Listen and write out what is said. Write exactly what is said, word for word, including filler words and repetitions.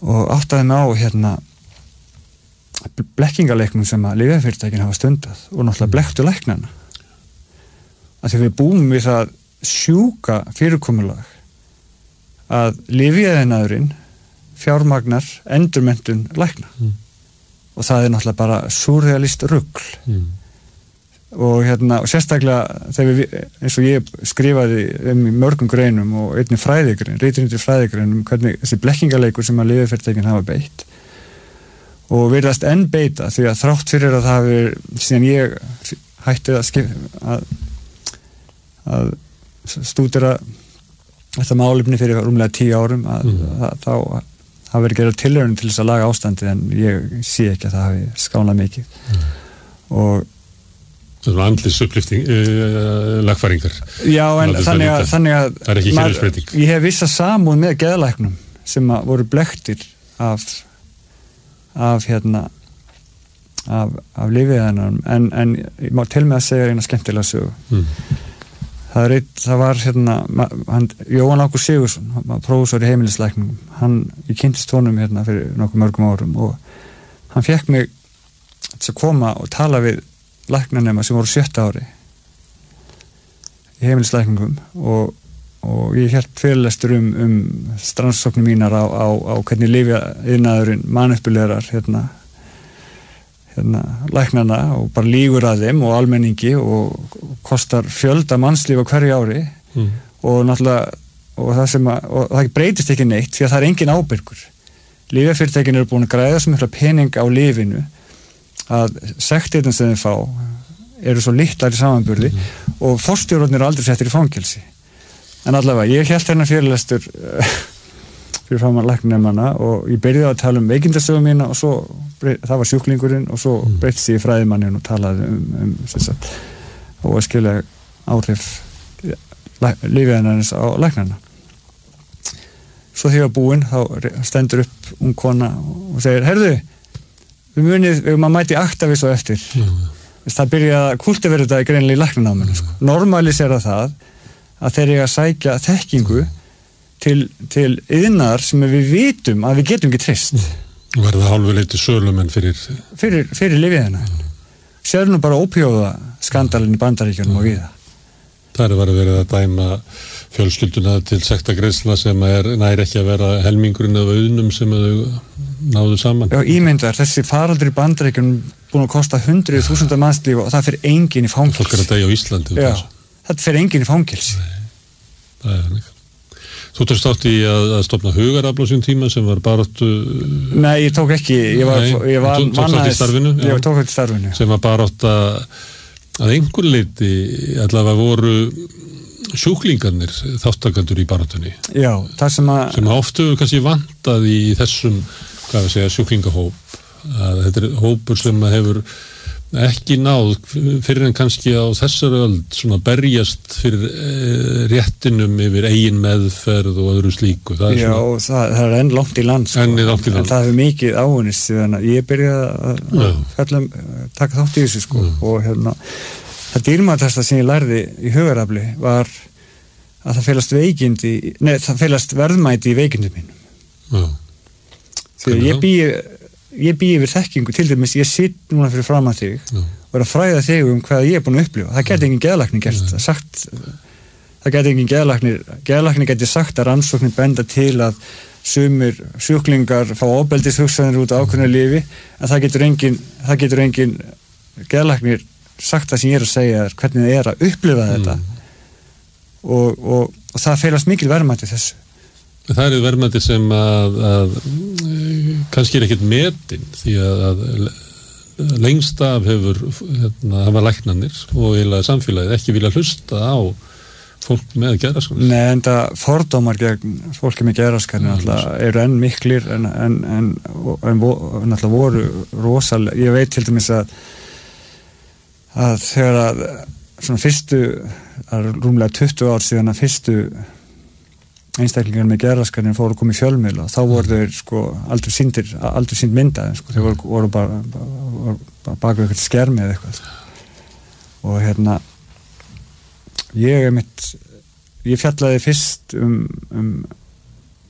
og áttaði mig á hérna blekkingaleiknum sem að lyfjafyrirtækin hafa stundað og náttúrulega blekktu læknana að því við búum við það sjúka fyrirkomulag að lyfjaiðnaðurinn fjármagnar endurmenntun lækna mm. og það er náttúrulega bara surrealist rugl mm. og hérna og sérstaklega þegar við, eins og ég skrifaði um í mörgum greinum og einnig fræðigrein, reytinni fræðigreinum hvernig þessi blekkingaleikur sem að lyfjafyrirtækin hafa beitt og virðast enn beita því að þrátt fyrir að það hafi síðan ég hætti að skip, að, að stúdera þetta málefni fyrir rúmlega tíu árum að, mm. að, þá hafi verið gerað tilraun til þess að laga ástandið en ég sé ekki að það hafi skánað mikið mm. og það er andlis upplifting uh, lagfæringar já en þannig að, þannig að það er ekki kerfisbreyting ég hef vissa samúð með geðlæknum sem að voru blekktir af af hérna af, af lyfjaiðnaðinum en, en ég má til með að segja eina skemmtilega sögu mm. það, er eitt, það var hérna hann, Jóhann Ágúst Sigurðsson, hann var prófessor í heimilislækningum hann, ég kynntist honum hérna fyrir nokkuð mörgum árum og hann fekk mig til að koma og tala við læknanema sem voru sjötta ári í heimilislækningum og og ég hélt fyrirlestur um, um strandsóknir mínar á, á, á hvernig lyfjaiðnaðurinn mannuppilegar hérna, hérna læknana og bara lýgur að þeim og almenningi og, og kostar fjölda mannslíf á hverju ári mm. og náttúrulega og það, sem að, og það breytist ekki neitt því að það er engin ábyrgur lyfjafyrirtækin eru búin að græða svo mikla pening á lyfinu að sektirna sem þeim fá eru svo litlar í samanburði mm. og forstjórarnir eru aldrei settir í fangelsi en allavega, ég hélt hérna fyrirlestur fyrir framan læknanemana og ég byrjaði að tala um veikindasögu mína og svo, það var sjúklingurinn og svo mm. breytist ég í fræðimannin og talaði um, um sagt, og að skilja áhrif lyfjaiðnaðarins á læknana svo þegar ég var búinn þá stendur upp ung kona og segir, heyrðu við munið, við maður mæti Actavis og eftir mm. það byrjaði að kultivera þetta í greinilega í læknanáminu mm. sko. Normalisera það að þeir eiga að sækja þekkingu til, til iðnaðar sem við vitum að við getum ekki treyst. Og verða hálfuleiti sölumenn fyrir... Fyrir, fyrir lyfjaiðnaðinn. Sér nú bara ópíóða skandalinn í Bandaríkjunum og víða. Það er bara verið að dæma fjölskylduna til sektagreiðslna sem er nær ekki að vera helmingurinn af auðnum sem þau náðu saman. Já, ímyndar, þessi faraldur í Bandaríkjunum búin að kosta hundruð þúsunda mannslíf og það fyrir enginn í fangelsi. Fólk er að dæja á Íslandi. Já. Þetta fyrir enginn í fangelsi. Nei, það er þannig. Þú tókst átt í að, að stofna hugarafl á sín tíma sem var baráttu... Nei, ég tók ekki. Ég var, Nei, ég var þú tókst átt í starfinu? Já, ég tók átt í starfinu. Sem var barátt að, að einhver leiti allavega voru sjúklingarnir þáttakandur í baráttunni. Já, það sem að... Sem oftu kannski vantað í þessum, hvað við segja, sjúklingahóp. Að þetta er hópur sem hefur... ekki náð fyrir en kannski á þessari öld svona berjast fyrir e, réttinum yfir eigin meðferð og öðru slíku. Það Já, svona, það, það er enn langt í land, sko. enn langt í land. En það hefur mikið áunnist síðan að ég byrjaði að fellum, taka þátt í þessu sko. og hérna, það dýrmætasta sem ég lærði í hugarafli var að það felast veikindi, nei, það felast verðmæti í veikindum mínum. Já. Því að ég býi ég býi yfir þekkingu, til dæmis ég sitt núna fyrir fram að þig Já. og er að fræða þig um hvað ég er búin að upplifa það geti engin geðlæknir gert það, sagt, það geti engin geðlæknir geðlæknir geti sagt að rannsóknir benda til að sumir sjúklingar fá ofbeldishugsanir út af ákveðnu lyfi en það getur engin það getur engin geðlæknir sagt það sem ég er að segja hvernig það er að upplifa mm. þetta og, og, og það felast mikil verðmæti þessu. Það eru verðmæti sem að, að kannski er ekkert metin því að, að lengst af hefur hérna, hafa læknanir og eiginlega samfélagið ekki vilja hlusta á fólk með geðraskanir. Nei, en það fordómar gegn fólki með geðraskanir eru enn miklir en, en, en, en, en náttúrulega voru rosalega, ég veit til dæmis að að þegar að svona fyrstu, það er rúmlega tuttugu ár síðan að fyrstu einstaklingar með geðraskanir fóru að koma í fjölmiðla og þá voru þeir sko aldrei sýndir, aldrei sýnd myndaði sko, þeir voru, voru bara, bara, bara baka eitthvað skermi eða eitthvað og hérna ég er mitt ég fjallaði fyrst um, um